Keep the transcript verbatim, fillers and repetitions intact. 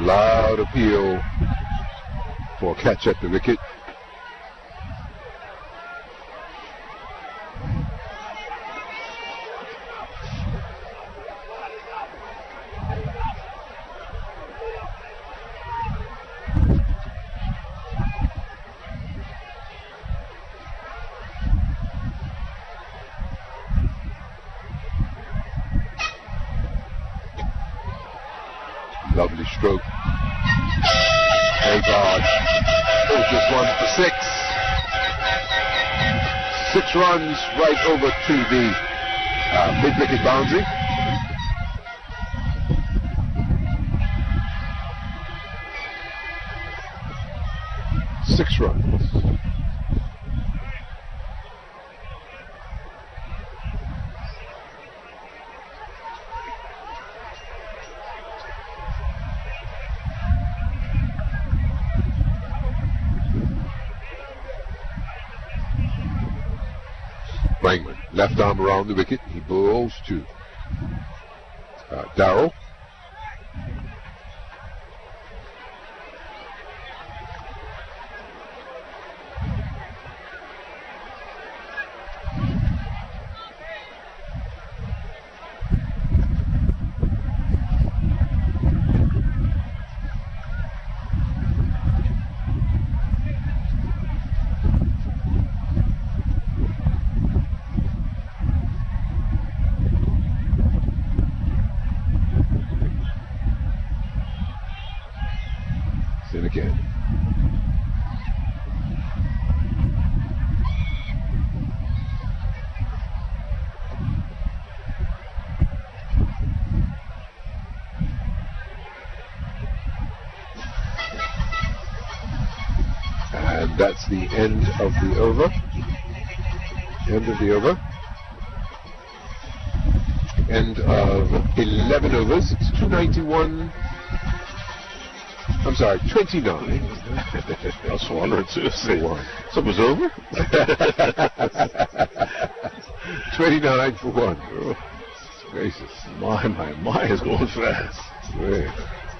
loud appeal for a catch at the wicket. Lovely stroke. Oh God. Oh, just one for six. Six runs right over to the uh, mid-wicket boundary. Six runs. Brangman, left arm around the wicket. He bowls to uh, Darrell. In again. And that's the end of the over. End of the over. End of eleven overs. It's two ninety-one. I'm sorry, twenty-nine. I was wondering too. Say, so it was over? twenty-nine for one. Oh, gracious. My, my, my is going fast. Yeah.